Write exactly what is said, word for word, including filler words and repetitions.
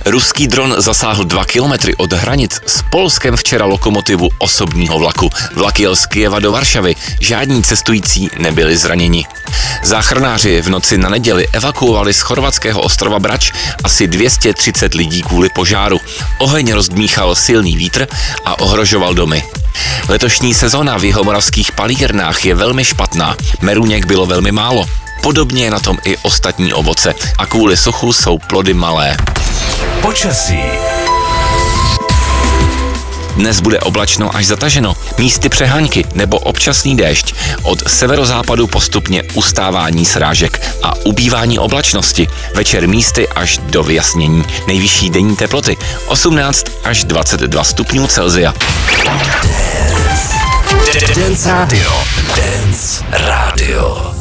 Ruský dron zasáhl dva kilometry od hranic s Polskem včera lokomotivu osobního vlaku. Vlak jel z Kyjeva do Varšavy, žádní cestující nebyli zraněni. Záchranáři v noci na neděli evakuovali z chorvatského ostrova Brač asi dvě stě třicet lidí kvůli požáru. Oheň rozdmíchal silný vítr a ohrožoval domy. Letošní sezóna v jihomoravských palírnách je velmi špatná. Meruněk bylo velmi málo. Podobně je na tom i ostatní ovoce a kvůli suchu jsou plody malé. Počasí. Dnes bude oblačno až zataženo, místy přehánky nebo občasný déšť. Od severozápadu postupně ustávání srážek a ubývání oblačnosti. Večer místy až do vyjasnění. Nejvyšší denní teploty osmnáct až dvacet dva stupňů Celsia. Dance Radio. Dance Radio.